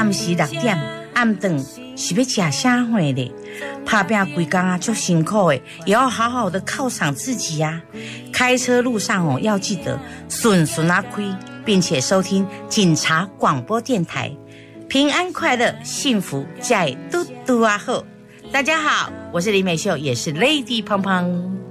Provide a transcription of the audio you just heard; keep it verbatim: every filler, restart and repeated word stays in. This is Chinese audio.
暗时六点暗顿是要吃啥货的？打拼规工啊，足辛苦的，也要好好的犒赏自己呀、啊。开车路上哦，要记得顺顺啊开，并且收听警察广播电台，平安快乐，幸福在嘟嘟啊后。大家好，我是李美秀，也是 Lady 胖胖。